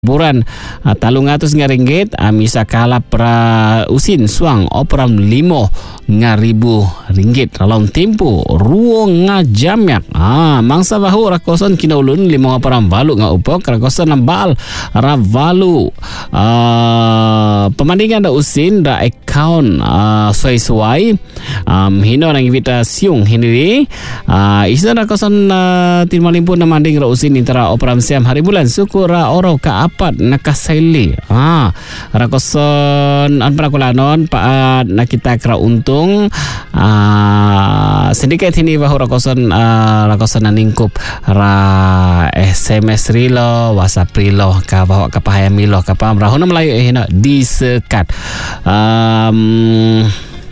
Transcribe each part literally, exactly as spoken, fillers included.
Buran uh, talung atus nga ringgit uh, misa kalap pra usin suang operam limo nga ribu ringgit dalam tempo ruang nga jamyak ah mangsa bahu rakoson kinaulun limo nga param valu nga upok rakoson nambal ravalu uh, pemandingan da usin da account uh, suai-suai um, hino nang invitasiung hiniri uh, isa rakoson uh, tinmalimpun na manding ra usin intara operam siam hari bulan sukura oro ka apat nakasaili ah rakoson an prakulanon paat nakita kra untung ah sedikit ini bahu rakoson ah, rakoson naningkup ra S M S rilo WhatsApp rilo ka bawa kapahaya milo ka pam rahuna Melayu eh na disekat um,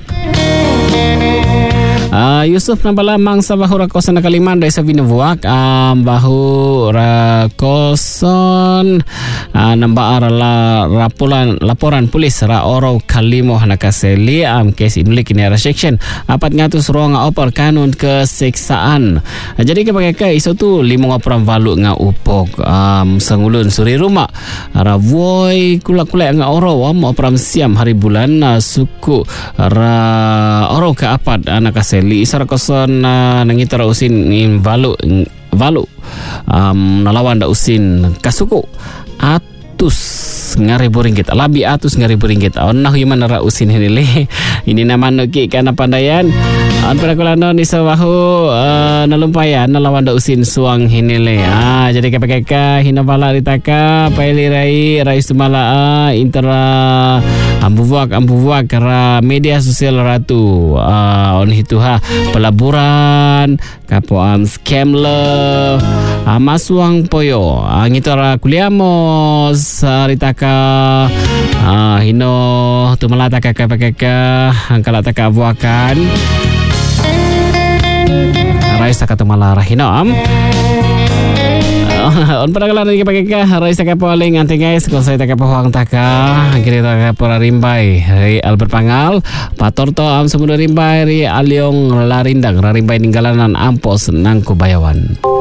Uh, Yusuf nambala mangsa bahu rakosan na kaliman dari sa binubuak um, bahu rakosan uh, nambaar la rapulan laporan polis ra oro kalimo nakaseli am um, kes inulik ini ra section apat ngatus ruang opor kanun keseksaan uh, jadi kepakai ke iso tu limo ngapram valu nga upok um, sangulun suri rumah ra voi kula-kula nga oro am opram siam hari bulan uh, suku ra oro ke apat uh, nakaseli li isara koson uh, nangitara usin in valu valu um, nalawan da usin kasuku atus ngaribu ringgit labi atus ngaribu ringgit onah yuman ra usin hinile ini nama nuki kana pandayan an perakulano ni sawahu uh, nalumpayan nalawan da usin suang hinile ah jadi kpkk hinabala ritaka paili rai rai sumala uh, intera ambuwak ambuwak kara media sosial ratu uh, on hituha pelaburan kapo am um, scam love uh, masuang poyo uh, ngitara kuliamo saritaka uh, hino tumalata ka kpkk angkala taka abuakan Raisa kata malah rahino am on padagalan ni kpkk Raisa ka paling anting guys kung saya taka pahang taka kiri taka para rimbai ri Albert Pangal patorto am semua rimbai ri aliong larindang rimbai ninggalanan ampos nang kubayawan.